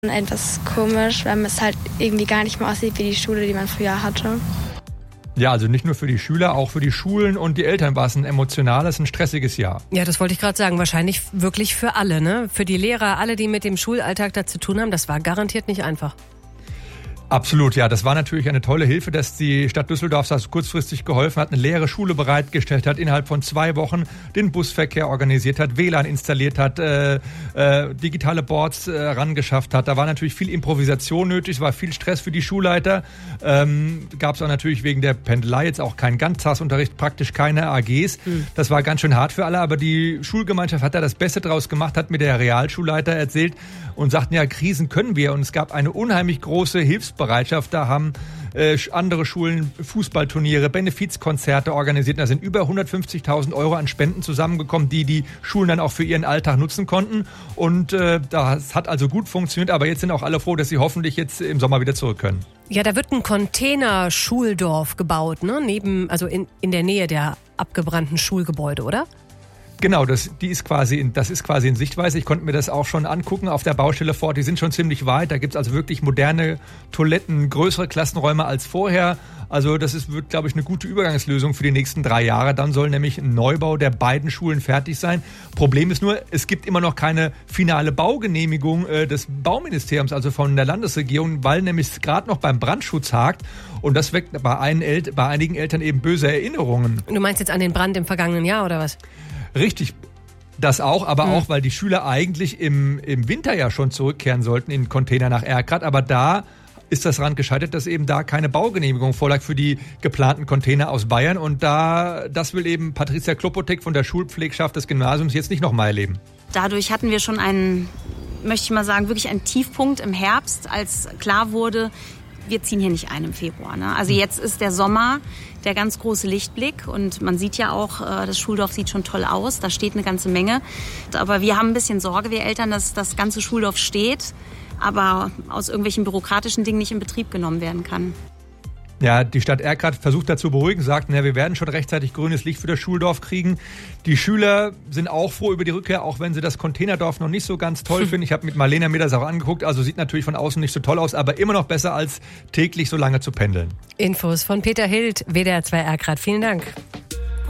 Etwas komisch, weil es halt irgendwie gar nicht mehr aussieht wie die Schule, die man früher hatte. Ja, also nicht nur für die Schüler, auch für die Schulen und die Eltern war es ein emotionales, ein stressiges Jahr. Ja, das wollte ich gerade sagen. Wahrscheinlich wirklich für alle, ne? Für die Lehrer, alle, die mit dem Schulalltag da zu tun haben. Das war garantiert nicht einfach. Absolut, ja. Das war natürlich eine tolle Hilfe, dass die Stadt Düsseldorf das kurzfristig geholfen hat, eine leere Schule bereitgestellt hat, innerhalb von 2 Wochen den Busverkehr organisiert hat, WLAN installiert hat, digitale Boards rangeschafft hat. Da war natürlich viel Improvisation nötig, es war viel Stress für die Schulleiter. Gab es auch natürlich wegen der Pendelei jetzt auch keinen Ganztagsunterricht, praktisch keine AGs. Das war ganz schön hart für alle, aber die Schulgemeinschaft hat da das Beste draus gemacht, hat mir der Realschulleiter erzählt und sagten, ja, Krisen können wir. Und es gab eine unheimlich große Hilfsbereitschaft. Da haben andere Schulen Fußballturniere, Benefizkonzerte organisiert. Da sind über 150.000 Euro an Spenden zusammengekommen, die Schulen dann auch für ihren Alltag nutzen konnten. Und das hat also gut funktioniert. Aber jetzt sind auch alle froh, dass sie hoffentlich jetzt im Sommer wieder zurück können. Ja, da wird ein Container-Schuldorf gebaut, ne? In der Nähe der abgebrannten Schulgebäude, oder? Genau, das ist quasi in Sichtweise. Ich konnte mir das auch schon angucken auf der Baustelle vor. Die sind schon ziemlich weit. Da gibt's also wirklich moderne Toiletten, größere Klassenräume als vorher. Also wird, glaube ich, eine gute Übergangslösung für die nächsten 3 Jahre. Dann soll nämlich ein Neubau der beiden Schulen fertig sein. Problem ist nur, es gibt immer noch keine finale Baugenehmigung des Bauministeriums, also von der Landesregierung, weil nämlich es gerade noch beim Brandschutz hakt. Und das weckt bei einigen Eltern eben böse Erinnerungen. Du meinst jetzt an den Brand im vergangenen Jahr oder was? Richtig, das auch, aber auch, weil die Schüler eigentlich im Winter ja schon zurückkehren sollten in Container nach Erkrath. Aber da ist das daran gescheitert, dass eben da keine Baugenehmigung vorlag für die geplanten Container aus Bayern. Und das will eben Patricia Klopotek von der Schulpflegschaft des Gymnasiums jetzt nicht nochmal erleben. Dadurch hatten wir schon möchte ich mal sagen, wirklich einen Tiefpunkt im Herbst, als klar wurde, wir ziehen hier nicht ein im Februar. Ne? Also jetzt ist der Sommer der ganz große Lichtblick und man sieht ja auch, das Schuldorf sieht schon toll aus, da steht eine ganze Menge. Aber wir haben ein bisschen Sorge, wir Eltern, dass das ganze Schuldorf steht, aber aus irgendwelchen bürokratischen Dingen nicht in Betrieb genommen werden kann. Ja, die Stadt Erkrath versucht dazu zu beruhigen, sagt, wir werden schon rechtzeitig grünes Licht für das Schuldorf kriegen. Die Schüler sind auch froh über die Rückkehr, auch wenn sie das Containerdorf noch nicht so ganz toll finden. Ich habe mit Marlena mir das auch angeguckt, also sieht natürlich von außen nicht so toll aus, aber immer noch besser als täglich so lange zu pendeln. Infos von Peter Hild, WDR 2 Erkrath. Vielen Dank.